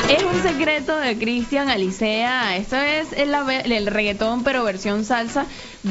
Es un secreto de Cristian Alicea. Esto es el reggaetón, pero versión salsa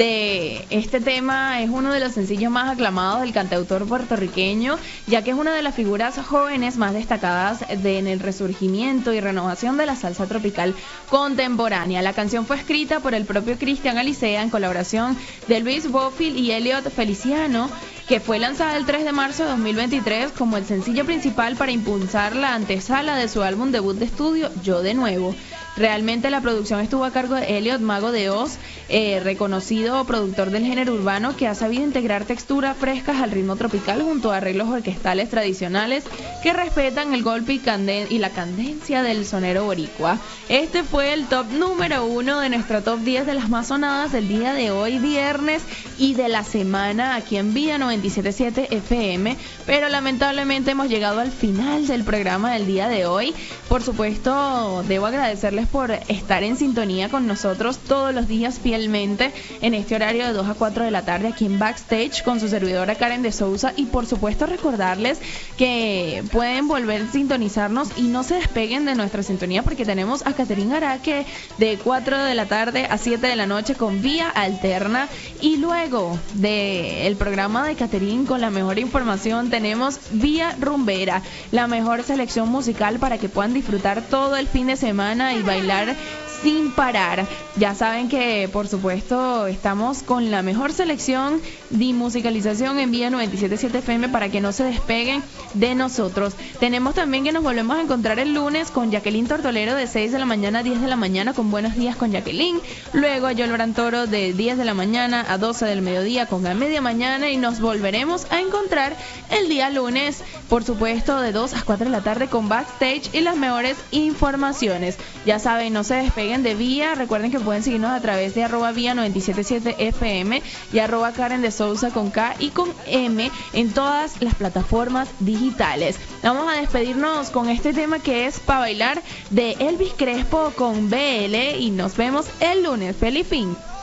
de este tema. Es uno de los sencillos más aclamados del cantautor puertorriqueño, ya que es una de las figuras jóvenes más destacadas en el resurgimiento y renovación de la salsa tropical contemporánea. La canción fue escrita por el propio Cristian Alicea en colaboración de Luis Bofill y Elliot Feliciano, que fue lanzada el 3 de marzo de 2023 como el sencillo principal para impulsar la antesala de su álbum debut de estudio, Yo de Nuevo. Realmente la producción estuvo a cargo de Elliot Mago de Oz, reconocido productor del género urbano que ha sabido integrar texturas frescas al ritmo tropical junto a arreglos orquestales tradicionales que respetan el golpe y la cadencia del sonero boricua. Este fue el top número 1 de nuestra top 10 de las más sonadas del día de hoy, viernes, y de la semana aquí en Vía 97.7 FM, pero lamentablemente hemos llegado al final del programa del día de hoy. Por supuesto, debo agradecerles por estar en sintonía con nosotros todos los días fielmente en este horario de 2 a 4 de la tarde aquí en Backstage con su servidora Karen de Sousa, y por supuesto recordarles que pueden volver a sintonizarnos y no se despeguen de nuestra sintonía porque tenemos a Caterine Araque de 4 de la tarde a 7 de la noche con Vía Alterna, y luego del programa de Caterine con la mejor información tenemos Vía Rumbera, la mejor selección musical para que puedan disfrutar todo el fin de semana y bailar sin parar. Ya saben que por supuesto estamos con la mejor selección de musicalización en Vía 97.7 FM para que no se despeguen de nosotros. Tenemos también que nos volvemos a encontrar el lunes con Jacqueline Tortolero de 6 de la mañana a 10 de la mañana con Buenos Días con Jacqueline. Luego a Joel Brantoro de 10 de la mañana a 12 del mediodía con A Media Mañana, y nos volveremos a encontrar el día lunes, por supuesto, de 2 a 4 de la tarde con Backstage y las mejores informaciones. Ya saben, no se despeguen de Vía. Recuerden que pueden seguirnos a través de @Vía 97.7 FM y @Karen de Sousa con K y con M en todas las plataformas digitales. Vamos a despedirnos con este tema que es Pa' Bailar de Elvis Crespo con BL, y nos vemos el lunes. ¡Feliz fin!